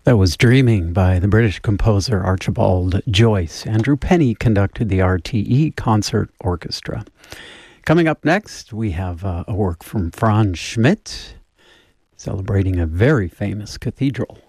That was Dreaming by the British composer Archibald Joyce. Andrew Penny conducted the RTE Concert Orchestra. Coming up next, we have a work from Franz Schmidt, celebrating a very famous cathedral.